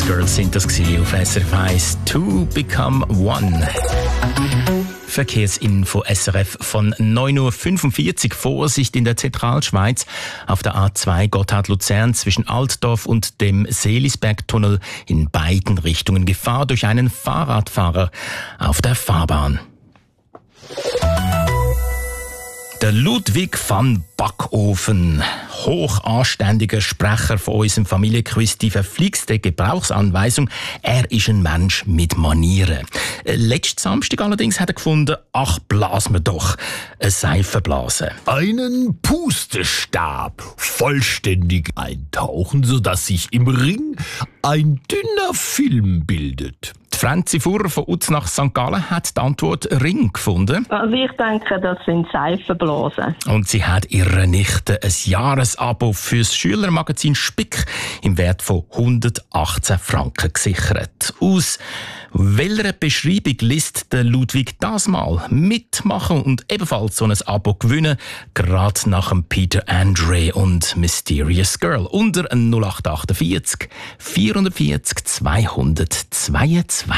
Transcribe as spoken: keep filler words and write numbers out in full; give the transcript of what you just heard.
Girl sind das gewesen auf S R F eins. To Become One. Verkehrsinfo S R F von neun Uhr fünfundvierzig. Vorsicht in der Zentralschweiz auf der A zwei Gotthard-Luzern zwischen Altdorf und dem Seelisbergtunnel in beiden Richtungen. Gefahr durch einen Fahrradfahrer auf der Fahrbahn. Der Ludwig van Backofen, hochanständiger Sprecher von unserem Familienquiz, die verflixte Gebrauchsanweisung. Er ist ein Mensch mit Manieren. Letzten Samstag allerdings hat er gefunden, ach, blasen wir doch eine Seifenblase. Einen Pustestab vollständig eintauchen, sodass sich im Ring ein dünner Film bildet. Die Franzi Furrer von Uznach Sankt Gallen hat die Antwort Ring gefunden. Also ich denke, das sind Seifenblasen. Und sie hat ihrer Nichte ein Jahresabo fürs Schülermagazin Spick im Wert von hundertachtzehn Franken gesichert. Aus welcher Beschreibung liest der Ludwig das mal mitmachen und ebenfalls so ein Abo gewinnen? Gerade nach dem Peter Andre und Mysterious Girl. Unter null acht acht vier, vierundvierzig, zweihundertzweiundzwanzig.